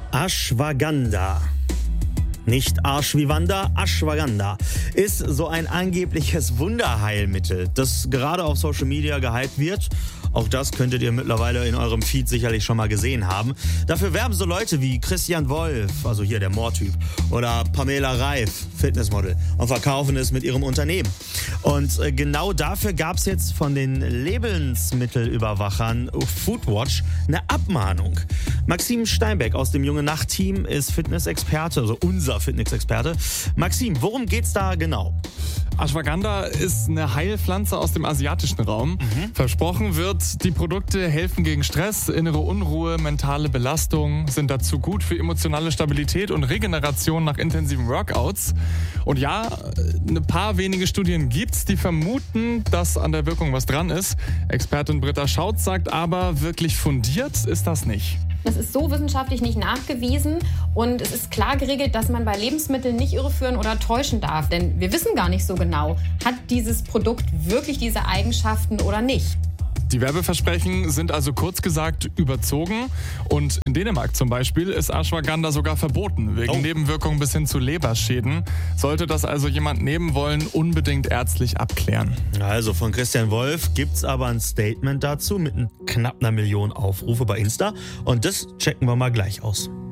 Ashwagandha. Nicht Arsch wie Wanda, Ashwagandha ist so ein angebliches Wunderheilmittel, das gerade auf Social Media gehypt wird. Auch das könntet ihr mittlerweile in eurem Feed sicherlich schon mal gesehen haben. Dafür werben so Leute wie Christian Wolf, also hier der Moortyp, oder Pamela Reif, Fitnessmodel, und verkaufen es mit ihrem Unternehmen. Und genau dafür gab es jetzt von den Lebensmittelüberwachern Foodwatch eine Abmahnung. Maxim Steinbeck aus dem Junge-Nacht-Team ist Fitnessexperte, also unser Fitnessexperte. Maxim, worum geht's da genau? Ashwagandha ist eine Heilpflanze aus dem asiatischen Raum. Versprochen wird, die Produkte helfen gegen Stress, innere Unruhe, mentale Belastung, sind dazu gut für emotionale Stabilität und Regeneration nach intensiven Workouts. Und ja, ein paar wenige Studien gibt's, die vermuten, dass an der Wirkung was dran ist. Expertin Britta Schautz sagt aber, wirklich fundiert ist das nicht. Das ist so wissenschaftlich nicht nachgewiesen und es ist klar geregelt, dass man bei Lebensmitteln nicht irreführen oder täuschen darf. Denn wir wissen gar nicht so genau, hat dieses Produkt wirklich diese Eigenschaften oder nicht. Die Werbeversprechen sind also kurz gesagt überzogen und in Dänemark zum Beispiel ist Ashwagandha sogar verboten, wegen Nebenwirkungen bis hin zu Leberschäden. Sollte das also jemand nehmen wollen, unbedingt ärztlich abklären. Also von Christian Wolf gibt's aber ein Statement dazu mit knapp 1 Million Aufrufe bei Insta und das checken wir mal gleich aus.